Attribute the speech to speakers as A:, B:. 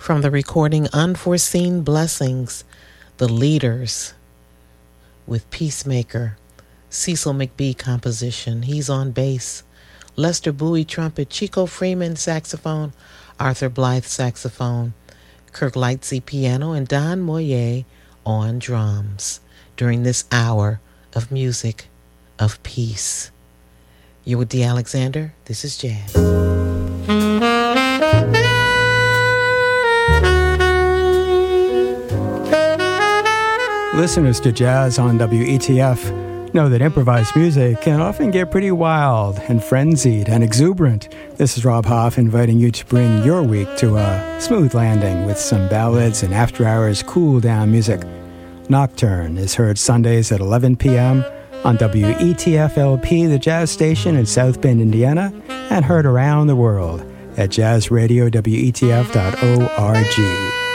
A: From the recording Unforeseen Blessings, The Leaders with Peacemaker, Cecil McBee composition. He's on bass. Lester Bowie trumpet, Chico Freeman saxophone, Arthur Blythe saxophone, Kirk Lightsey piano, and Don Moyer on drums during this hour of music of peace. You're with Dee Alexander. This is Jazz.
B: Listeners to Jazz on WETF know that improvised music can often get pretty wild and frenzied and exuberant. This is Rob Hoff inviting you to bring your week to a smooth landing with some ballads and after-hours cool-down music. Nocturne is heard Sundays at 11 p.m. on WETF-LP, the jazz station in South Bend, Indiana, and heard around the world at jazzradiowetf.org.